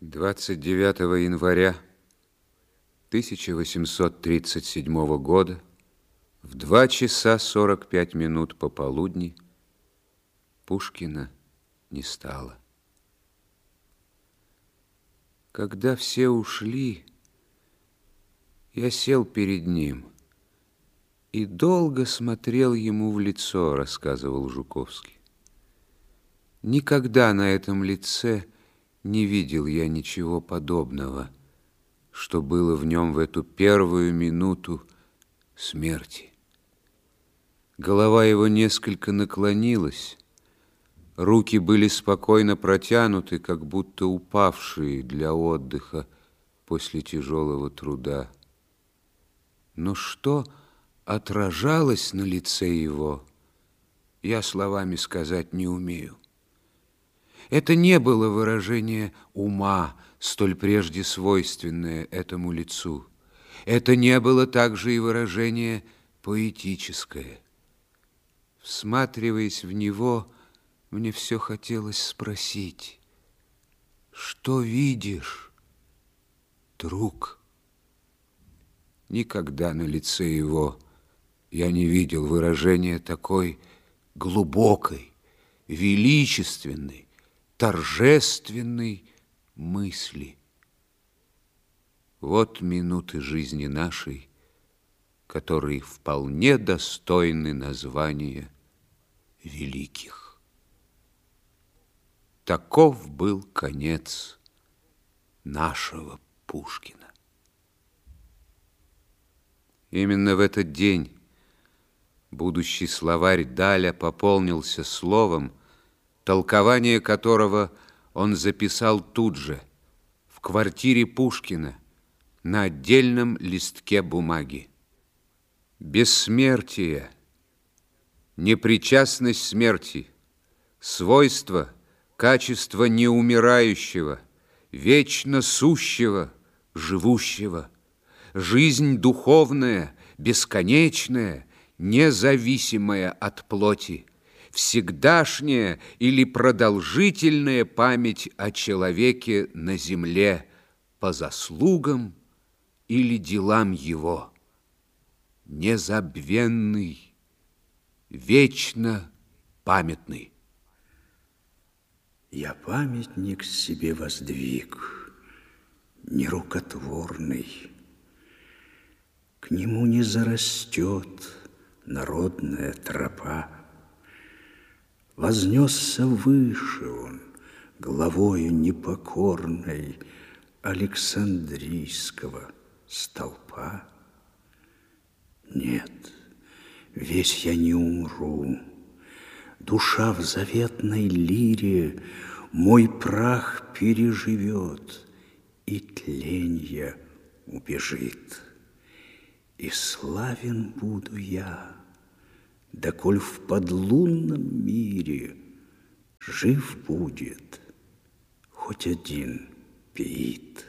29 января 1837 года в 2 часа 45 минут пополудни Пушкина не стало. Когда все ушли, я сел перед ним и долго смотрел ему в лицо, рассказывал Жуковский. Никогда на этом лице не видел я ничего подобного, что было в нем в эту первую минуту смерти. Голова его несколько наклонилась, руки были спокойно протянуты, как будто упавшие для отдыха после тяжелого труда. Но что отражалось на лице его, я словами сказать не умею. Это не было выражение ума, столь прежде свойственное этому лицу. Это не было также и выражение поэтическое. Всматриваясь в него, мне все хотелось спросить: что видишь, друг? Никогда на лице его я не видел выражения такой глубокой, величественной, торжественной мысли. Вот минуты жизни нашей, которые вполне достойны названия великих. Таков был конец нашего Пушкина. Именно в этот день будущий словарь Даля пополнился словом, толкование которого он записал тут же, в квартире Пушкина, на отдельном листке бумаги. Бессмертие, непричастность смерти, свойство, качество неумирающего, вечно сущего, живущего, жизнь духовная, бесконечная, независимая от плоти, всегдашняя или продолжительная память о человеке на земле по заслугам или делам его, незабвенный, вечно памятный. Я памятник себе воздвиг, нерукотворный, к нему не зарастет народная тропа. Вознесся выше он главою непокорной Александрийского столпа. Нет, весь я не умру, душа в заветной лире мой прах переживет, и тленье убежит. И славен буду я, доколь в подлунном мире жив будет хоть один пеит.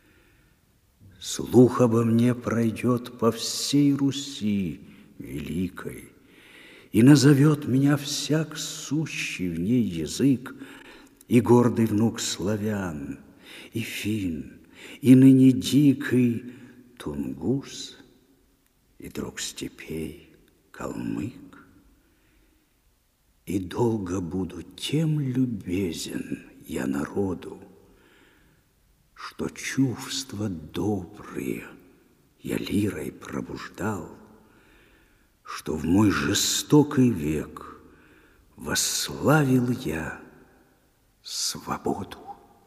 Слух обо мне пройдет по всей Руси великой, и назовет меня всяк сущий в ней язык, и гордый внук славян, и фин, и ныне дикий тунгус, и друг степей калмык. И долго буду тем любезен я народу, что чувства добрые я лирой пробуждал, что в мой жестокий век восславил я свободу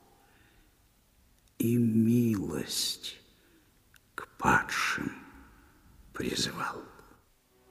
и милость к падшим призывал.